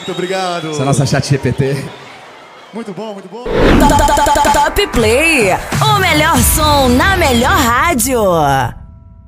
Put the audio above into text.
Muito obrigado. Essa é a nossa chat GPT. Muito bom, muito bom. Top Play, o melhor som na melhor rádio.